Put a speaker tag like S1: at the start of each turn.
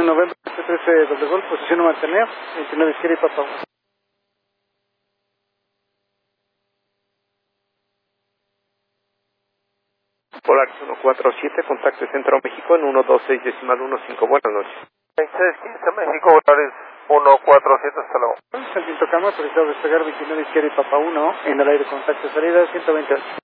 S1: November 13 doble gol, posición a mantener, 29 izquierda y Papa 1.
S2: Polaris 147, contacto Centro México en 126.15. Buenas noches.
S3: 2615 México, Polaris 147, hasta luego.
S1: Santinto Cama, autorizado a despegar 29 izquierda y Papa 1, en el aire contacto salida 120.